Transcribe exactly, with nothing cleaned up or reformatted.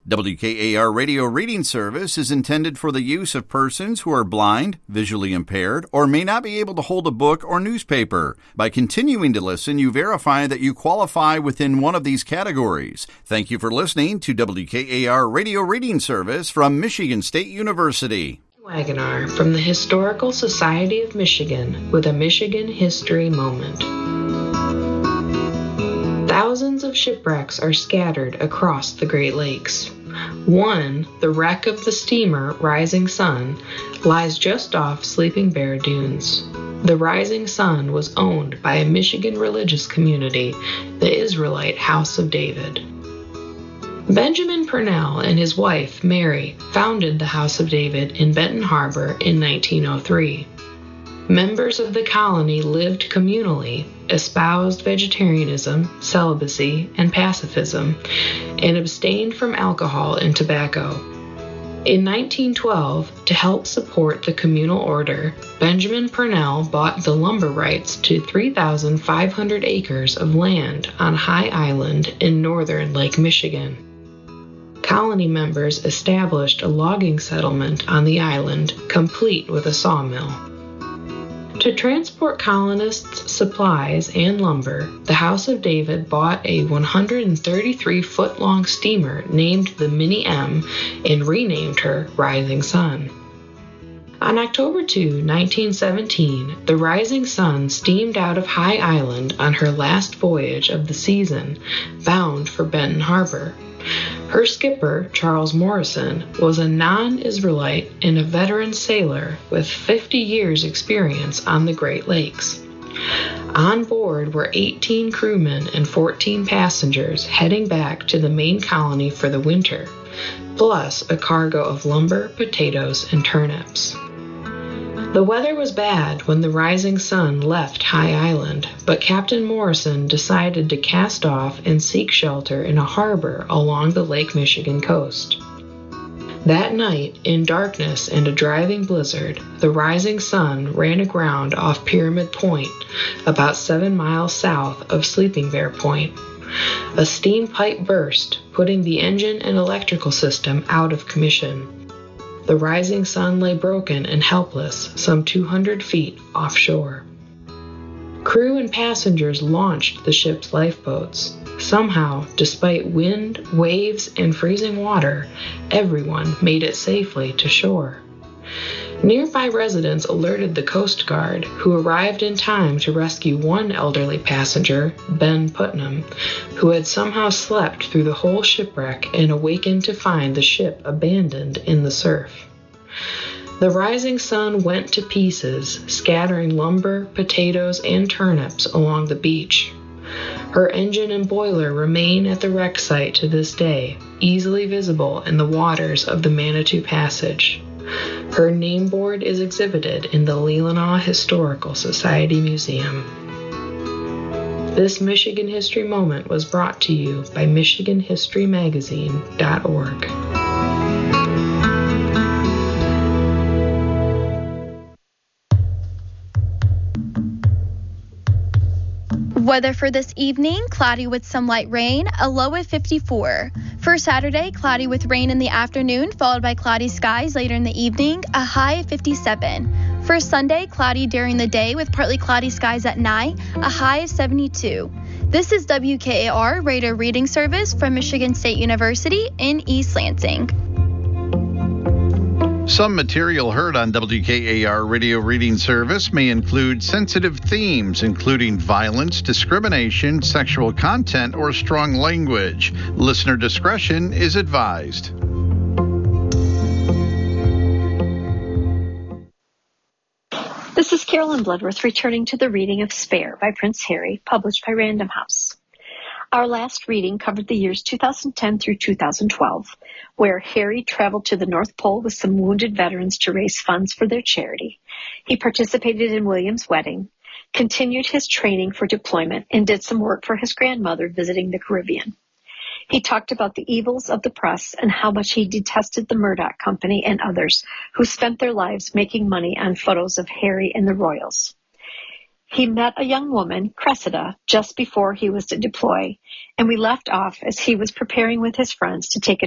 W K A R Radio Reading Service is intended for the use of persons who are blind, visually impaired, or may not be able to hold a book or newspaper. By continuing to listen, you verify that you qualify within one of these categories. Thank you for listening to W K A R Radio Reading Service from Michigan State University. Wagoner from the Historical Society of Michigan with a Michigan History Moment. Thousands of shipwrecks are scattered across the Great Lakes. One, the wreck of the steamer Rising Sun, lies just off Sleeping Bear Dunes. The Rising Sun was owned by a Michigan religious community, the Israelite House of David. Benjamin Purnell and his wife, Mary, founded the House of David in Benton Harbor in nineteen oh three. Members of the colony lived communally, espoused vegetarianism, celibacy, and pacifism, and abstained from alcohol and tobacco. In nineteen twelve, to help support the communal order, Benjamin Purnell bought the lumber rights to three thousand five hundred acres of land on High Island in northern Lake Michigan. Colony members established a logging settlement on the island, complete with a sawmill. To transport colonists' supplies and lumber, the House of David bought a one hundred thirty-three foot long steamer named the Minnie M and renamed her Rising Sun. On October second, nineteen seventeen, the Rising Sun steamed out of High Island on her last voyage of the season, bound for Benton Harbor. Her skipper, Charles Morrison, was a non-Israelite and a veteran sailor with fifty years' experience on the Great Lakes. On board were eighteen crewmen and fourteen passengers heading back to the main colony for the winter, plus a cargo of lumber, potatoes, and turnips. The weather was bad when the Rising Sun left High Island, but Captain Morrison decided to cast off and seek shelter in a harbor along the Lake Michigan coast. That night, in darkness and a driving blizzard, the Rising Sun ran aground off Pyramid Point, about seven miles south of Sleeping Bear Point. A steam pipe burst, putting the engine and electrical system out of commission. The Rising Sun lay broken and helpless, some two hundred feet offshore. Crew and passengers launched the ship's lifeboats. Somehow, despite wind, waves, and freezing water, everyone made it safely to shore. Nearby residents alerted the Coast Guard, who arrived in time to rescue one elderly passenger, Ben Putnam, who had somehow slept through the whole shipwreck and awakened to find the ship abandoned in the surf. The Rising Sun went to pieces, scattering lumber, potatoes, and turnips along the beach. Her engine and boiler remain at the wreck site to this day, easily visible in the waters of the Manitou Passage. Her name board is exhibited in the Leelanau Historical Society Museum. This Michigan History Moment was brought to you by Michigan History Magazine dot org. Weather for this evening, cloudy with some light rain, a low of fifty-four. For Saturday, cloudy with rain in the afternoon, followed by cloudy skies later in the evening, a high of fifty-seven. For Sunday, cloudy during the day with partly cloudy skies at night, a high of seventy-two. This is W K A R Radio Reading Service from Michigan State University in East Lansing. Some material heard on W K A R Radio Reading Service may include sensitive themes, including violence, discrimination, sexual content, or strong language. Listener discretion is advised. This is Carolyn Bloodworth returning to the reading of Spare by Prince Harry, published by Random House. Our last reading covered the years two thousand ten through two thousand twelve, where Harry traveled to the North Pole with some wounded veterans to raise funds for their charity. He participated in William's wedding, continued his training for deployment, and did some work for his grandmother visiting the Caribbean. He talked about the evils of the press and how much he detested the Murdoch Company and others who spent their lives making money on photos of Harry and the royals. He met a young woman, Cressida, just before he was to deploy, and we left off as he was preparing with his friends to take a